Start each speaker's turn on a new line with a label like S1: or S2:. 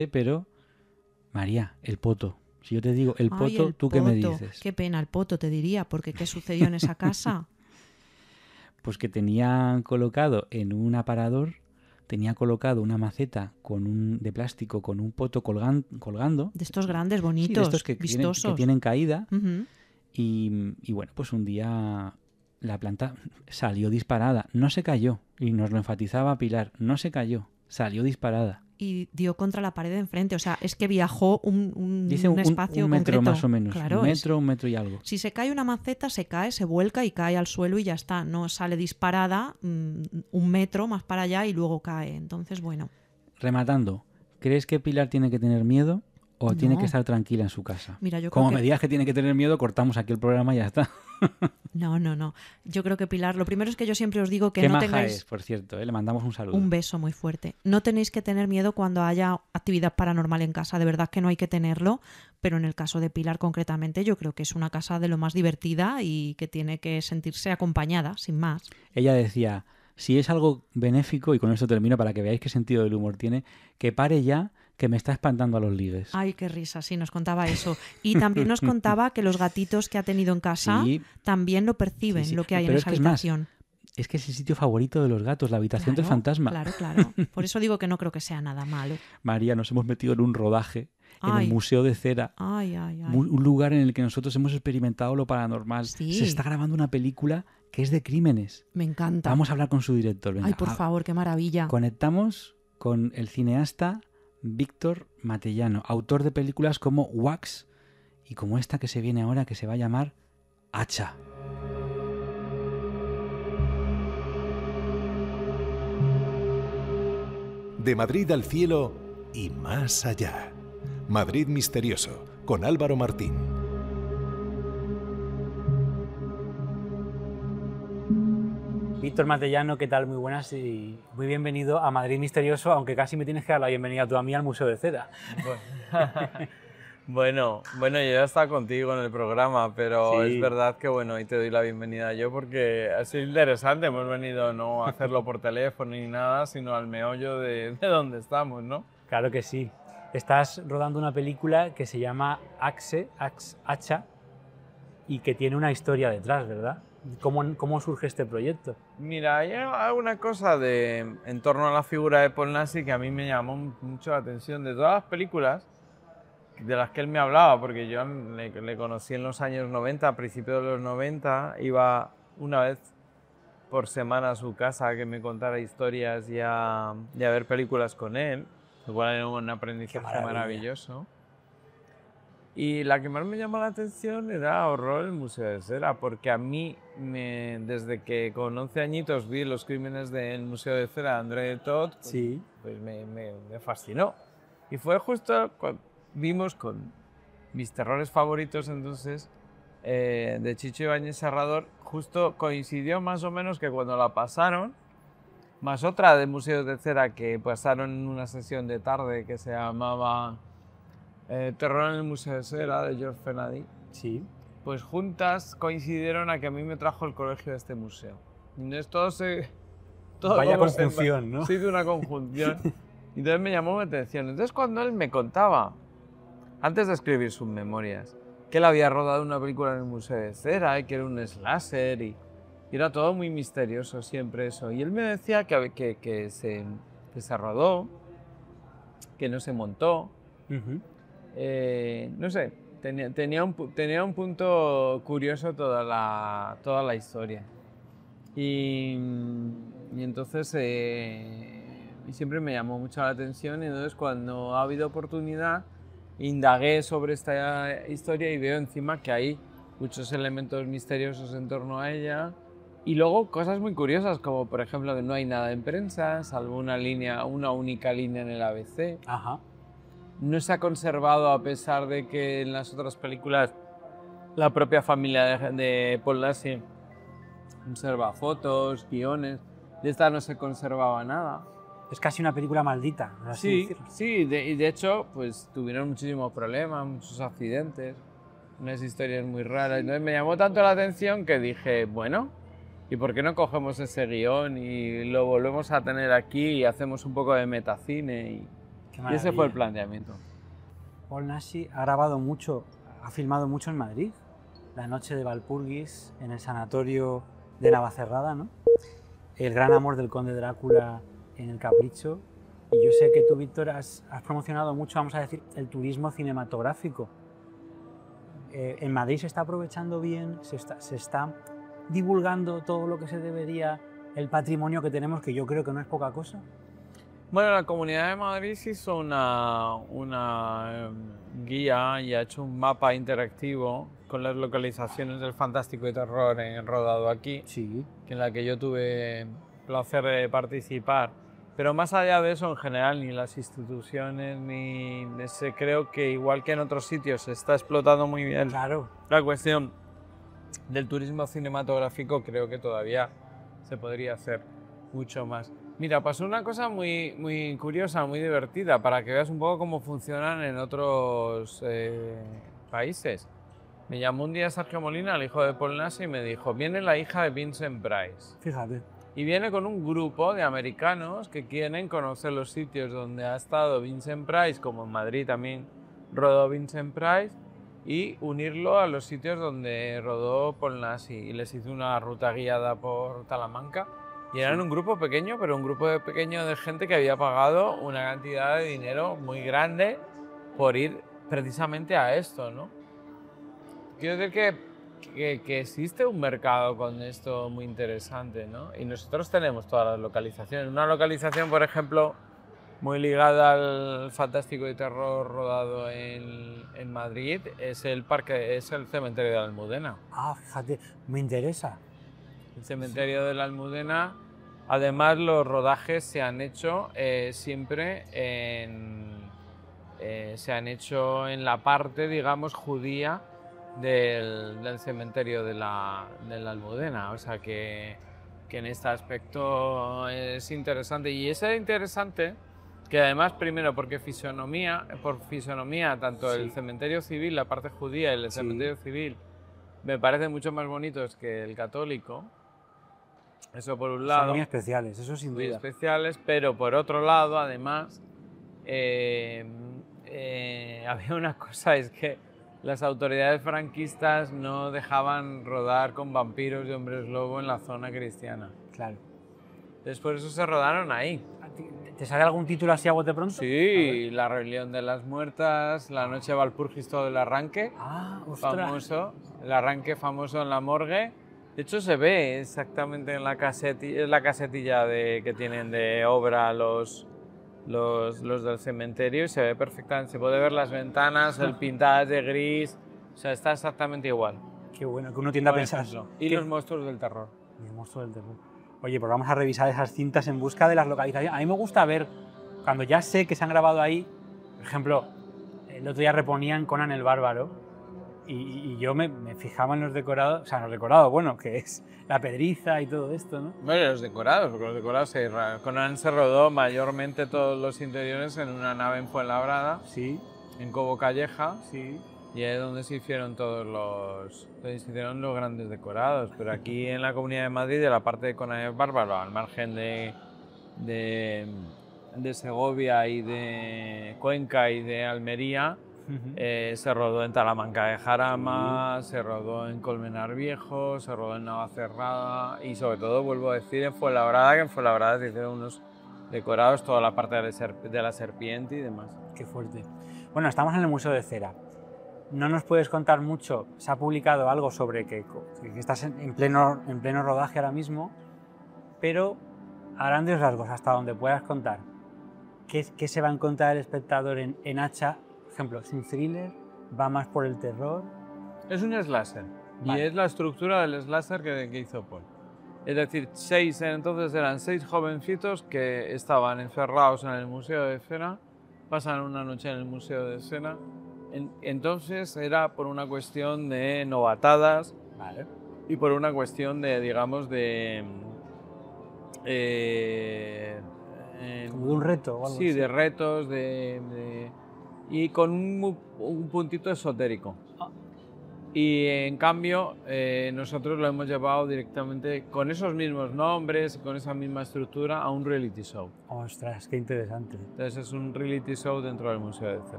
S1: pero María, el poto. Si yo te digo el
S2: Ay,
S1: poto,
S2: el
S1: ¿tú qué me
S2: poto.
S1: dices?
S2: Qué pena el poto, te diría, porque ¿qué sucedió en esa casa?
S1: Pues que tenían colocado en un aparador, tenía colocado una maceta de plástico con un poto colgando.
S2: De estos grandes,
S1: Sí, de
S2: bonitos,
S1: estos que
S2: vistosos.
S1: tienen caída.
S2: Ujú.
S1: Y bueno, pues un día la planta salió disparada. No se cayó. Y nos lo enfatizaba Pilar. No se cayó. Salió disparada.
S2: Y dio contra la pared de enfrente. O sea, es que viajó
S1: Dice
S2: un espacio
S1: un metro
S2: concreto.
S1: más o menos.
S2: Claro,
S1: Un metro y algo.
S2: si se cae una maceta, se cae, se vuelca y cae al suelo y ya está. No sale disparada un metro más para allá y luego cae. Entonces, bueno.
S1: Rematando, ¿crees que Pilar tiene que tener miedo o tiene que
S2: No.
S1: estar tranquila en su casa?
S2: Mira, yo
S1: Como
S2: creo
S1: me digas que tiene que tener miedo, cortamos aquí el programa y ya está.
S2: No. Yo creo que Pilar, lo primero es que yo siempre os digo que
S1: Qué
S2: no
S1: maja
S2: tengáis
S1: es, por cierto, ¿eh? Le mandamos un saludo.
S2: un beso muy fuerte. No tenéis que tener miedo cuando haya actividad paranormal en casa, de verdad que no hay que tenerlo, pero en el caso de Pilar concretamente yo creo que es una casa de lo más divertida y que tiene que sentirse acompañada, sin más.
S1: Ella decía, si es algo benéfico, y con esto termino para que veáis qué sentido del humor tiene, que pare ya, que me está espantando a los ligues.
S2: Ay, qué risa, sí, nos contaba eso. Y también nos contaba que los gatitos que ha tenido en casa
S1: Sí,
S2: también lo perciben,
S1: sí.
S2: lo que hay
S1: Pero
S2: en
S1: es
S2: esa
S1: que es más,
S2: habitación.
S1: es que es el sitio favorito de los gatos, la habitación del
S2: Claro,
S1: fantasma.
S2: Claro. Por eso digo que no creo que sea nada malo.
S1: María, nos hemos metido en un rodaje en el
S2: Ay,
S1: Museo de Cera,
S2: ay.
S1: un lugar en el que nosotros hemos experimentado lo paranormal.
S2: Sí.
S1: Se está grabando una película que es de crímenes.
S2: Me encanta.
S1: Vamos a hablar con su director. Venga,
S2: Ay, por favor, qué maravilla.
S1: conectamos con el cineasta Víctor Matellano, autor de películas como Wax y como esta que se viene ahora, que se va a llamar Hacha.
S3: De Madrid al cielo y más allá. Madrid Misterioso, con Álvaro Martín.
S1: Víctor Matellano, ¿qué tal? Muy buenas y muy bienvenido a Madrid Misterioso, aunque casi me tienes que dar la bienvenida tú a mí al Museo de Cera.
S4: Bueno, yo ya estaba contigo en el programa, pero
S1: Sí.
S4: es verdad que bueno, hoy te doy la bienvenida yo porque ha sido interesante. Hemos venido no a hacerlo por teléfono ni nada, sino al meollo de donde estamos, ¿no?
S1: Claro que sí. Estás rodando una película que se llama Hacha y que tiene una historia detrás, ¿verdad? ¿Cómo surge este proyecto?
S4: Mira, hay una cosa en torno a la figura de Paul Nassif que a mí me llamó mucho la atención de todas las películas de las que él me hablaba, porque yo le conocí en los años 90, a principios de los 90, iba una vez por semana a su casa a que me contara historias y a ver películas con él, lo cual era un aprendizaje maravilloso. Y la que más me llamó la atención era Horror en el Museo de Cera, porque a mí, desde que con 11 añitos vi Los crímenes del Museo de Cera de André Todd,
S1: Sí.
S4: pues me fascinó. Y fue justo cuando vimos con mis terrores favoritos entonces, de Chicho Ibáñez Serrador, justo coincidió más o menos que cuando la pasaron, más otra de Museos de Cera que pasaron en una sesión de tarde que se llamaba Terror en el Museo de Cera, de George Fenady.
S1: Sí.
S4: Pues juntas coincidieron a que a mí me trajo el colegio de este museo. Entonces todo
S1: Vaya
S4: como
S1: conjunción, ¿no?
S4: Sí, de una conjunción. Entonces me llamó la atención. Entonces cuando él me contaba, antes de escribir sus memorias, que él había rodado una película en el Museo de Cera y que era un slasher y era todo muy misterioso siempre eso. Y él me decía que se rodó, que no se montó.
S1: Uh-huh.
S4: No sé, tenía un punto curioso toda la historia. Y entonces y siempre me llamó mucho la atención, y entonces cuando ha habido oportunidad indagué sobre esta historia y veo encima que hay muchos elementos misteriosos en torno a ella y luego cosas muy curiosas, como por ejemplo que no hay nada en prensa, salvo una única línea en el ABC.
S1: Ajá.
S4: No se ha conservado, a pesar de que en las otras películas la propia familia de Paul Nassif conserva fotos, guiones. De esta no se conservaba nada.
S1: Es casi una película maldita, así decirlo.
S4: Sí, y de hecho pues tuvieron muchísimos problemas, muchos accidentes, unas historias muy raras. Entonces me llamó tanto la atención que dije, bueno, ¿y por qué no cogemos ese guión y lo volvemos a tener aquí y hacemos un poco de metacine?
S1: Qué
S4: Y ese fue el
S1: maravilla.
S4: planteamiento.
S1: Paul Naschy ha grabado mucho, ha filmado mucho en Madrid. La noche de Valpurgis, en el sanatorio de Navacerrada, ¿no? El gran amor del conde Drácula en El Capricho. Y yo sé que tú, Víctor, has promocionado mucho, vamos a decir, el turismo cinematográfico. En Madrid se está aprovechando bien, se está divulgando todo lo que se debería, el patrimonio que tenemos, que yo creo que no es poca cosa.
S4: Bueno, la Comunidad de Madrid se hizo una guía y ha hecho un mapa interactivo con las localizaciones del fantástico y terror rodado aquí,
S1: Sí.
S4: en la que yo tuve placer de participar. Pero más allá de eso, en general, ni las instituciones, ni creo que igual que en otros sitios se está explotando muy bien
S1: Claro.
S4: la cuestión del turismo cinematográfico, creo que todavía se podría hacer mucho más. Mira, pasó una cosa muy curiosa, muy divertida, para que veas un poco cómo funcionan en otros países. Me llamó un día Sergio Molina, el hijo de Paul Naschy, y me dijo, viene la hija de Vincent Price.
S1: Fíjate.
S4: Y viene con un grupo de americanos que quieren conocer los sitios donde ha estado Vincent Price, como en Madrid también rodó Vincent Price, y unirlo a los sitios donde rodó Paul Naschy. Y les hizo una ruta guiada por Talamanca. Y eran un grupo pequeño, pero un grupo pequeño de gente que había pagado una cantidad de dinero muy grande por ir precisamente a esto, ¿no? Quiero decir que existe un mercado con esto muy interesante, ¿no? Y nosotros tenemos todas las localizaciones. Una localización, por ejemplo, muy ligada al fantástico y terror rodado en Madrid es el cementerio de la Almudena.
S1: Ah, fíjate, me interesa.
S4: El cementerio de la Almudena, además los rodajes se han hecho siempre se han hecho en la parte, digamos, judía del cementerio de la Almudena, o sea que en este aspecto es interesante. Y es interesante que además, primero, por fisonomía, tanto el cementerio civil, la parte judía y el cementerio civil, me parecen mucho más bonitos que el católico. Eso por un lado.
S1: Son muy especiales, eso sin
S4: Muy
S1: duda.
S4: especiales, pero por otro lado, además, había una cosa, es que las autoridades franquistas no dejaban rodar con vampiros y hombres lobo en la zona cristiana.
S1: Claro.
S4: Después eso se rodaron ahí.
S1: ¿Te sale algún título así a bote pronto?
S4: Sí, La rebelión de las muertas, La noche de Valpurgis, todo el arranque.
S1: Ah, ostras.
S4: Famoso, el arranque famoso en la morgue. De hecho se ve exactamente en la casetilla que tienen de obra los del cementerio y se ve perfectamente. Se puede ver las ventanas, el pintadas de gris, o sea, está exactamente igual.
S1: Qué bueno, que uno tiende a
S4: Por
S1: pensar.
S4: ejemplo. Y los monstruos del terror.
S1: Los monstruos del terror. Oye, pues vamos a revisar esas cintas en busca de las localizaciones. A mí me gusta ver, cuando ya sé que se han grabado ahí, por ejemplo, el otro día reponían Conan el Bárbaro y yo me fijaba en los decorados, o sea, en los decorados, bueno, que es la pedriza y todo esto, ¿no?
S4: Bueno, los decorados, porque los decorados Conan se rodó mayormente todos los interiores en una nave en Fuenlabrada,
S1: Sí,
S4: en Cobo Calleja,
S1: sí.
S4: y es donde se hicieron los grandes decorados. Pero aquí en la Comunidad de Madrid, de la parte de Conan el Bárbaro, al margen de Segovia y de Cuenca y de Almería, se rodó en Talamanca de Jarama, se rodó en Colmenar Viejo, se rodó en Navacerrada y sobre todo, vuelvo a decir, en Fuenlabrada, que en Fuenlabrada se hicieron unos decorados, toda la parte de la serpiente y demás.
S1: Qué fuerte. Bueno, estamos en el Museo de Cera. No nos puedes contar mucho, se ha publicado algo sobre que estás en pleno rodaje ahora mismo, pero a grandes rasgos, hasta donde puedas contar, ¿qué se va a encontrar el espectador en Hacha? Por ejemplo, ¿es un thriller? ¿Va más por el terror?
S4: Es un slasher,
S1: Vale.
S4: y es la estructura del slasher que hizo Paul. Es decir, entonces eran 6 jovencitos que estaban encerrados en el Museo de Cera, pasan una noche en el Museo de Cera. Entonces era por una cuestión de novatadas,
S1: Vale.
S4: y por una cuestión de, digamos,
S1: Como de un reto o algo
S4: sí,
S1: así.
S4: de retos, y con un puntito esotérico. Y en cambio, nosotros lo hemos llevado directamente con esos mismos nombres, con esa misma estructura, a un reality show.
S1: Ostras, qué interesante.
S4: Entonces es un reality show dentro del Museo de Cera.